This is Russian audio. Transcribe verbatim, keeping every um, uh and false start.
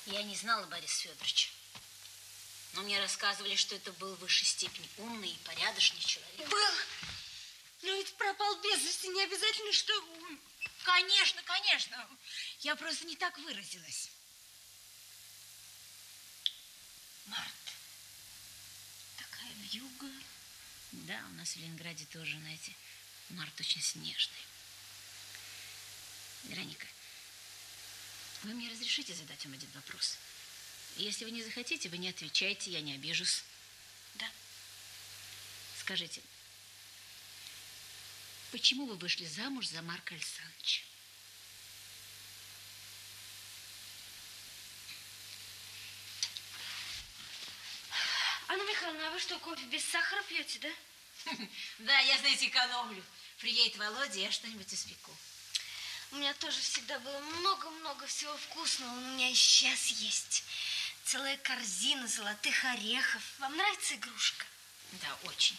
Я не знала Бориса Федоровича. Но мне рассказывали, что это был в высшей степени умный и порядочный человек. Был. Но ведь пропал без вести. Не обязательно, что... Конечно, конечно. Я просто не так выразилась. Март, такая вьюга. Да, у нас в Ленинграде тоже, знаете, март очень снежный. Вероника, вы мне разрешите задать вам один вопрос? Если вы не захотите, вы не отвечайте, я не обижусь. Да. Скажите, почему вы вышли замуж за Марка Александровича? Анна Михайловна, а вы что, кофе без сахара пьете, да? Да, я, знаете, экономлю. Приедет Володя, я что-нибудь испеку. У меня тоже всегда было много-много всего вкусного. У меня и сейчас есть целая корзина золотых орехов. Вам нравится игрушка? Да, очень.